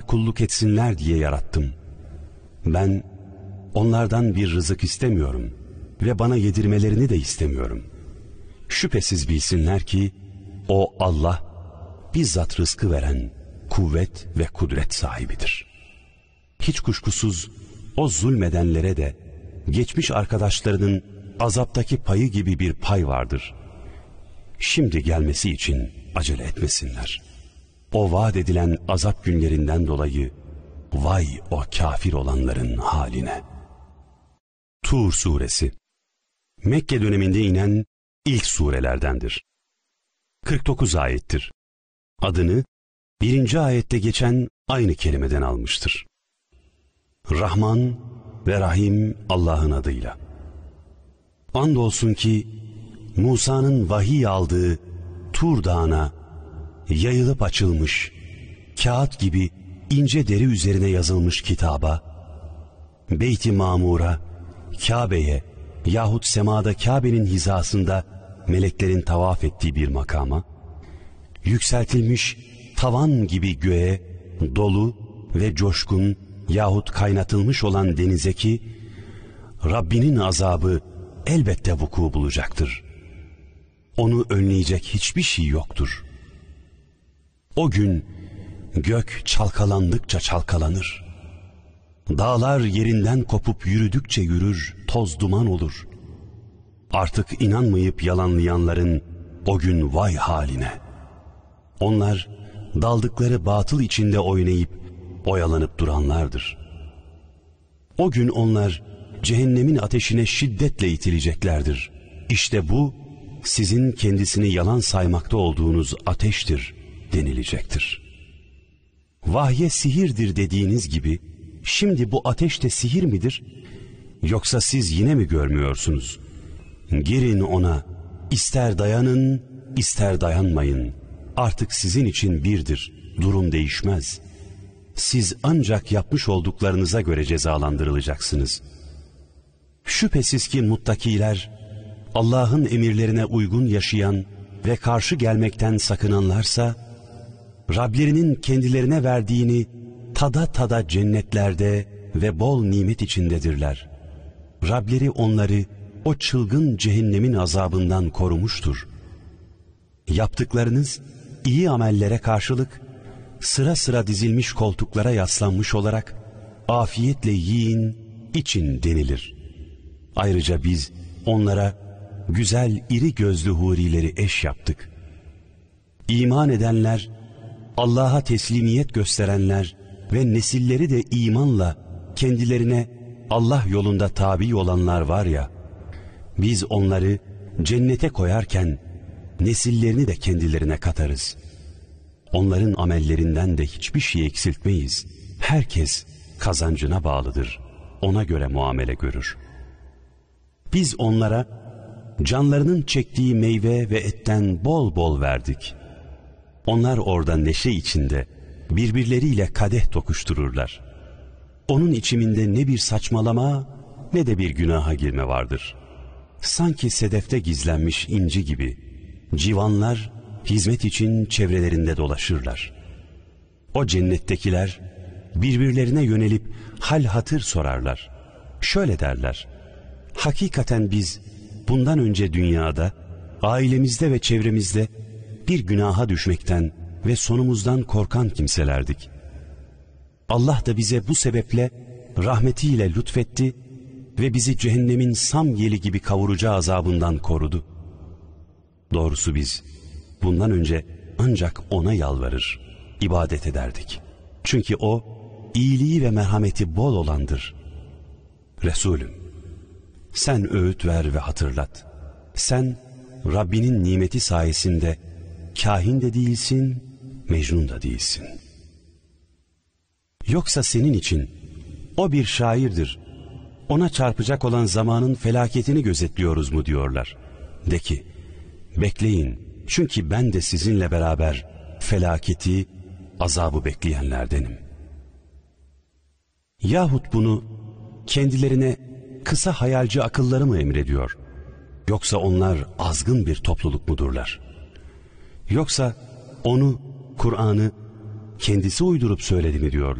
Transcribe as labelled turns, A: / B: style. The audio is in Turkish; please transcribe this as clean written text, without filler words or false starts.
A: kulluk etsinler diye yarattım. Ben onlardan bir rızık istemiyorum ve bana yedirmelerini de istemiyorum. Şüphesiz bilsinler ki o Allah bizzat rızkı veren kuvvet ve kudret sahibidir. Hiç kuşkusuz o zulmedenlere de geçmiş arkadaşlarının azaptaki payı gibi bir pay vardır. Şimdi gelmesi için acele etmesinler. O vaat edilen azap günlerinden dolayı vay o kafir olanların haline. Tur Suresi Mekke döneminde inen ilk surelerdendir. 49 ayettir. Adını 1. ayette geçen aynı kelimeden almıştır. Rahman ve Rahim Allah'ın adıyla. Andolsun ki Musa'nın vahiy aldığı Tur Dağı'na yayılıp açılmış, kağıt gibi ince deri üzerine yazılmış kitaba, Beyt-i Mamur'a, Kabe'ye yahut semada Kabe'nin hizasında meleklerin tavaf ettiği bir makama, yükseltilmiş tavan gibi göğe dolu ve coşkun yahut kaynatılmış olan denize ki, Rabbinin azabı elbette vuku bulacaktır. Onu önleyecek hiçbir şey yoktur. O gün gök çalkalandıkça çalkalanır. Dağlar yerinden kopup yürüdükçe yürür, toz duman olur. Artık inanmayıp yalanlayanların o gün vay haline. Onlar daldıkları batıl içinde oynayıp oyalanıp duranlardır. O gün onlar cehennemin ateşine şiddetle itileceklerdir. İşte bu sizin kendisini yalan saymakta olduğunuz ateştir denilecektir. Vahye sihirdir dediğiniz gibi şimdi bu ateş de sihir midir? Yoksa siz yine mi görmüyorsunuz? Girin ona, ister dayanın, ister dayanmayın. Artık sizin için birdir, durum değişmez. Siz ancak yapmış olduklarınıza göre cezalandırılacaksınız. Şüphesiz ki muttakiler, Allah'ın emirlerine uygun yaşayan ve karşı gelmekten sakınanlarsa, Rablerinin kendilerine verdiğini tada tada cennetlerde ve bol nimet içindedirler. Rableri onları o çılgın cehennemin azabından korumuştur. Yaptıklarınız iyi amellere karşılık sıra sıra dizilmiş koltuklara yaslanmış olarak afiyetle yiyin, için denilir. Ayrıca biz onlara güzel iri gözlü hurileri eş yaptık. İman edenler, Allah'a teslimiyet gösterenler ve nesilleri de imanla kendilerine Allah yolunda tabi olanlar var ya, biz onları cennete koyarken nesillerini de kendilerine katarız. Onların amellerinden de hiçbir şey eksiltmeyiz. Herkes kazancına bağlıdır. Ona göre muamele görür. Biz onlara canlarının çektiği meyve ve etten bol bol verdik. Onlar orada neşe içinde birbirleriyle kadeh tokuştururlar. Onun içiminde ne bir saçmalama ne de bir günaha girme vardır. Sanki sedefte gizlenmiş inci gibi civanlar hizmet için çevrelerinde dolaşırlar. O cennettekiler birbirlerine yönelip hal hatır sorarlar. Şöyle derler: hakikaten biz bundan önce dünyada ailemizde ve çevremizde bir günaha düşmekten ve sonumuzdan korkan kimselerdik. Allah da bize bu sebeple rahmetiyle lütfetti ve bizi cehennemin sam yeli gibi kavurucu azabından korudu. Doğrusu biz bundan önce ancak ona yalvarır, ibadet ederdik. Çünkü o iyiliği ve merhameti bol olandır. Resulüm, sen öğüt ver ve hatırlat. Sen Rabbinin nimeti sayesinde kahin de değilsin, mecnun da değilsin. Yoksa senin için o bir şairdir, ona çarpacak olan zamanın felaketini gözetliyoruz mu diyorlar. De ki, bekleyin, çünkü ben de sizinle beraber felaketi, azabı bekleyenlerdenim. Yahut bunu kendilerine kısa hayalci akılları mı emrediyor? Yoksa onlar azgın bir topluluk mudurlar? Yoksa onu, Kur'an'ı kendisi uydurup söyledi mi diyor?